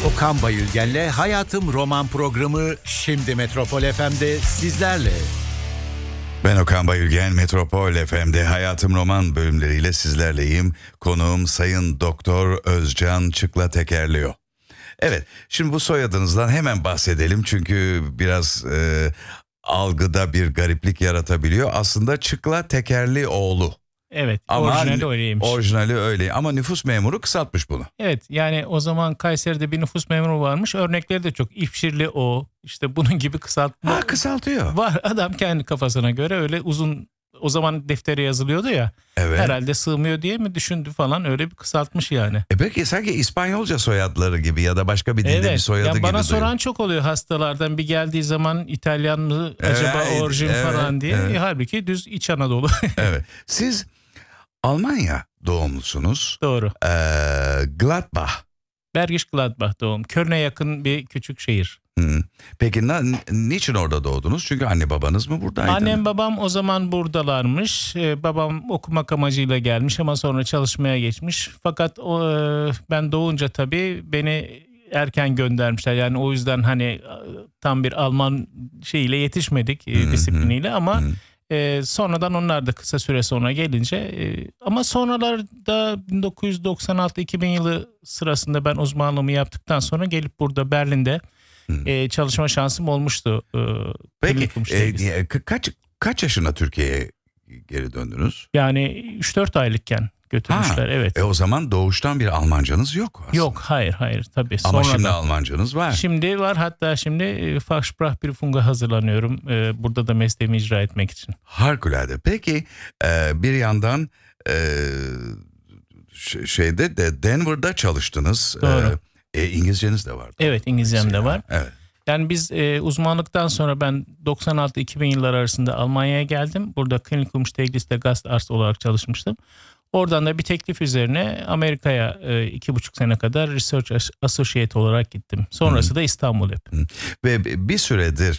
Okan Bayülgen'le Hayatım Roman programı şimdi Metropol FM'de sizlerle. Ben Okan Bayülgen, Metropol FM'de Hayatım Roman bölümleriyle sizlerleyim. Konuğum Sayın Doktor Özcan Çıkla Tekerliyor. Evet, şimdi bu soyadınızdan hemen bahsedelim çünkü biraz algıda bir gariplik yaratabiliyor. Aslında Çıkla Tekerlioğlu. Evet, Ama orijinali öyleymiş. Orijinali öyle ama nüfus memuru kısaltmış bunu. Evet, yani o zaman Kayseri'de bir nüfus memuru varmış. Örnekleri de çok. İfşirli o, işte bunun gibi kısaltma Kısaltıyor. var. Adam kendi kafasına göre öyle uzun, o zaman deftere yazılıyordu ya. Evet. Herhalde sığmıyor diye mi düşündü falan, öyle bir kısaltmış yani. Peki sanki İspanyolca soyadları gibi ya da başka bir dilde bir soyadı yani gibi. bana soran çok oluyor hastalardan, bir geldiği zaman İtalyan mı acaba orijin falan diye. Evet. Halbuki düz İç Anadolu. Evet. Siz Almanya doğumlusunuz. Doğru. Gladbach. Bergisch Gladbach doğum. Köln'e yakın bir küçük şehir. Peki niçin orada doğdunuz? Çünkü anne babanız mı buradaydı? Annem babam o zaman buradalarmış. Babam okumak amacıyla gelmiş ama sonra çalışmaya geçmiş. Fakat ben doğunca tabii beni erken göndermişler. Yani o yüzden hani tam bir Alman şeyiyle yetişmedik, disipliniyle ama sonradan onlar da kısa süre sonra gelince ama sonralarda 1996-2000 yılı sırasında ben uzmanlığımı yaptıktan sonra gelip burada Berlin'de çalışma şansım olmuştu. Peki kaç yaşında Türkiye'ye geri döndünüz? Yani 3-4 aylıkken götürmüşler, evet. O zaman doğuştan bir Almancanız yok aslında. Yok, hayır tabii. Ama sonradan. şimdi Almancanız var. Şimdi var, hatta şimdi Fachsprachprüfung'a hazırlanıyorum. Burada da mesleğimi icra etmek için. Harikulade. Peki bir yandan şeyde de Denver'da çalıştınız. Doğru. İngilizceniz de var. Evet, İngilizcem de var. Evet. Yani biz uzmanlıktan sonra ben 96-2000 yıllar arasında Almanya'ya geldim. Burada Klinikum Steglitz Gastarzt olarak çalışmıştım. Oradan da bir teklif üzerine Amerika'ya 2,5 sene kadar Research Associate olarak gittim. Sonrası da İstanbul hep. Ve bir süredir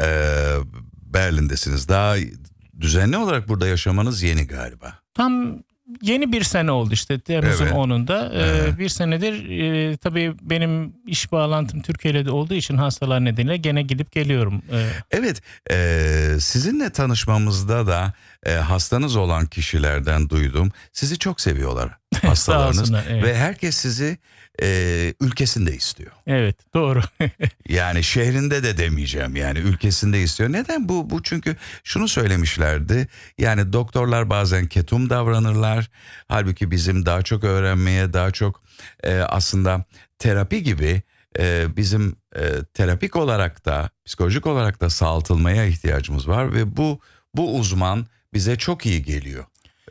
Berlin'desiniz. Daha düzenli olarak burada yaşamanız yeni galiba. Tam yeni bir sene oldu işte Temmuz'un Evet. 10'unda. Bir senedir tabii benim iş bağlantım Türkiye'de olduğu için hastalar nedeniyle gene gidip geliyorum. Evet, sizinle tanışmamızda da hastanız olan kişilerden duydum. Sizi çok seviyorlar hastalarınız. Sağ olsunlar, evet. Ve herkes sizi ülkesinde istiyor. Evet, doğru. Yani şehrinde de demeyeceğim, yani ülkesinde istiyor. Neden bu? Çünkü şunu söylemişlerdi. Yani doktorlar bazen ketum davranırlar. Halbuki bizim daha çok öğrenmeye, daha çok aslında terapi gibi bizim terapik olarak da psikolojik olarak da sağaltılmaya ihtiyacımız var ve bu uzman bize çok iyi geliyor.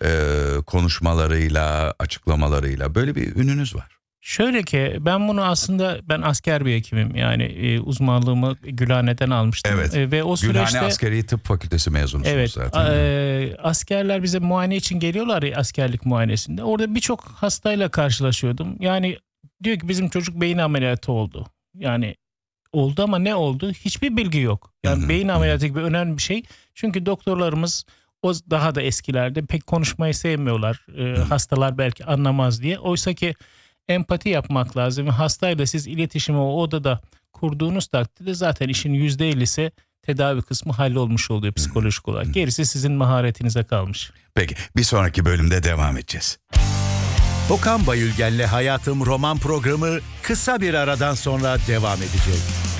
Konuşmalarıyla, açıklamalarıyla böyle bir ününüz var. Şöyle ki ben asker bir hekimim, yani uzmanlığımı Gülhane'den almıştım. Evet. Ve o süreçte Gülhane Askeri Tıp Fakültesi mezunusunuz evet, zaten. askerler bize muayene için geliyorlar ya, askerlik muayenesinde. Orada birçok hastayla karşılaşıyordum. Yani diyor ki bizim çocuk beyin ameliyatı oldu. Yani oldu ama ne oldu? Hiçbir bilgi yok. Yani beyin ameliyatı gibi önemli bir şey. Çünkü doktorlarımız o daha da eskilerde pek konuşmayı sevmiyorlar. Hastalar belki anlamaz diye. Oysa ki empati yapmak lazım. Hastayla siz iletişimi o odada kurduğunuz takdirde zaten işin %50'si tedavi kısmı hallolmuş oluyor psikolojik olarak. Gerisi sizin maharetinize kalmış. Peki bir sonraki bölümde devam edeceğiz. Okan Bayülgen'le Hayatım Roman programı kısa bir aradan sonra devam edecek.